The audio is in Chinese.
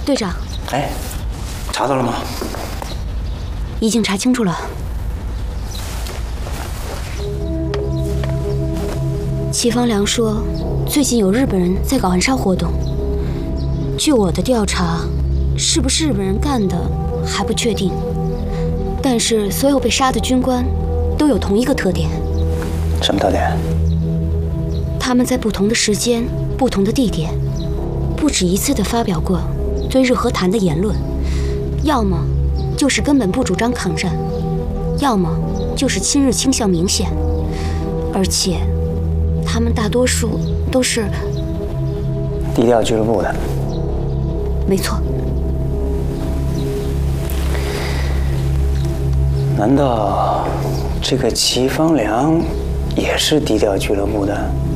队长， 哎，查到了吗？ 已经查清楚了。齐方良说，最近有日本人在搞暗杀活动。据我的调查，是不是日本人干的还不确定，但是所有被杀的军官都有同一个特点。 什么特点？ 他们在不同的时间、不同的地点，不止一次地发表过对日和谈的言论，要么就是根本不主张抗战，要么就是亲日倾向明显，而且他们大多数都是低调俱乐部的。 没错。 难道这个齐方良也是低调俱乐部的？